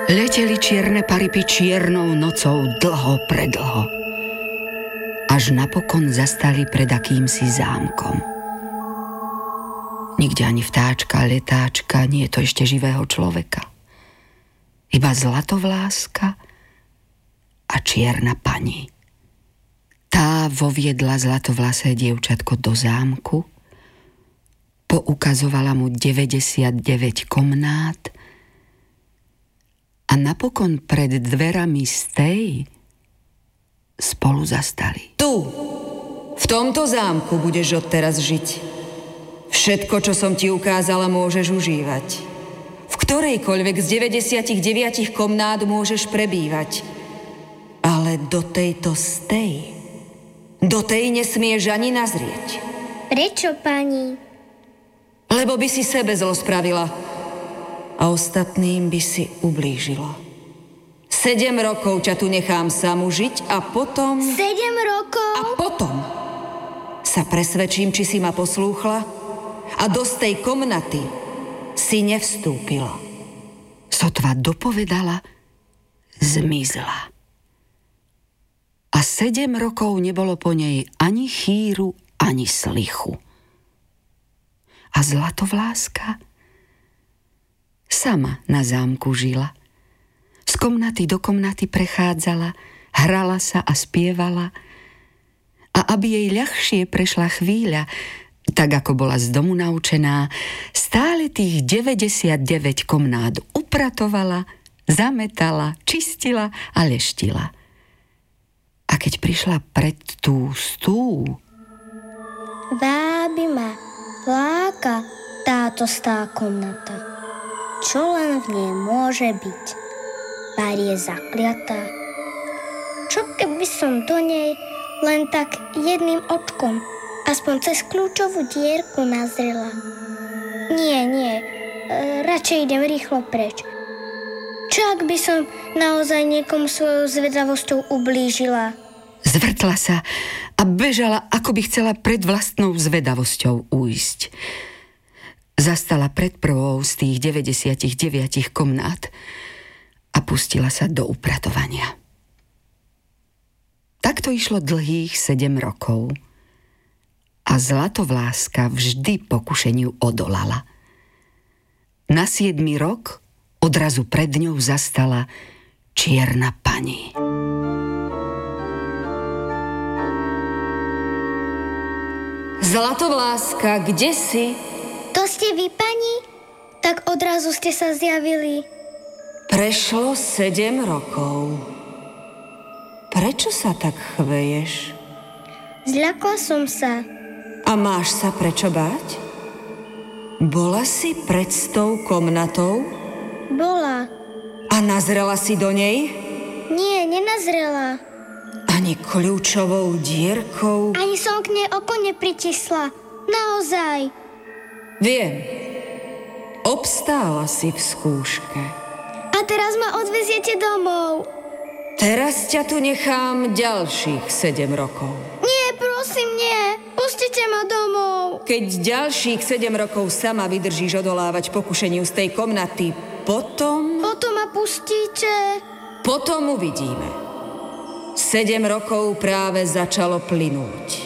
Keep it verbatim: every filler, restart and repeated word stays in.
Leteli čierne paripy čiernou nocou dlho predlho. Až napokon zastali pred akýmsi zámkom. Nikde ani vtáčka, letáčka, nie je to ešte živého človeka. Iba zlatovláska a čierna pani. Tá voviedla zlatovlasé dievčatko do zámku, poukazovala mu deväťdesiatdeväť komnát a napokon pred dverami z tej spolu zastali. Tu, v tomto zámku budeš odteraz žiť. Všetko, čo som ti ukázala, môžeš užívať. V ktorejkoľvek z deväťdesiatdeväť komnát môžeš prebývať. Ale do tejto stej, do tej nesmieš ani nazrieť. Prečo, pani? Lebo by si sebe zlo spravila a ostatným by si ublížila. Sedem rokov ťa tu nechám samu žiť a potom... Sedem rokov? A potom sa presvedčím, či si ma poslúchla a do tej komnaty si nevstúpila. Sotva dopovedala, zmizla. A sedem rokov nebolo po nej ani chýru, ani slichu. A zlatovláska sama na zámku žila. Z komnaty do komnaty prechádzala, hrala sa a spievala. A aby jej ľahšie prešla chvíľa, tak ako bola z domu naučená, stále tých deväťdesiatdeväť komnát upratovala, zametala, čistila a leštila. A keď prišla pred tú stú... Vábi ma, láka táto stá komnata. Čo len v nej môže byť? Pár je zakliatá. Čo keby som do nej len tak jedným očkom, aspoň cez kľúčovú dierku nazrela? Nie, nie, e, radšej idem rýchlo preč. Čo ak by som naozaj niekomu svojou zvedavosťou ublížila? Zvrtla sa a bežala, ako by chcela pred vlastnou zvedavosťou ujsť. Zastala pred prvou z tých deväťdesiatdeväť komnát a pustila sa do upratovania. Takto išlo dlhých sedem rokov a zlatovláska vždy pokušeniu odolala. Na siedmy rok odrazu pred ňou zastala čierna pani. Zlatovláska, kde si? To ste vy, pani? Tak odrazu ste sa zjavili. Prešlo sedem rokov. Prečo sa tak chveješ? Zľakla som sa. A máš sa prečo báť? Bola si pred tou komnatou? Bola. A nazrela si do nej? Nie, nenazrela. Ani kľúčovou dierkou? Ani som k nej oko nepritisla. Naozaj. Viem. Obstála si v skúške. A teraz ma odveziete domov. Teraz ťa tu nechám ďalších sedem rokov. Nie, prosím, nie. Pustite ma domov. Keď ďalších sedem rokov sama vydržíš odolávať pokušeniu z tej komnaty, potom... Potom ma pustíte. Potom uvidíme. Sedem rokov práve začalo plynúť.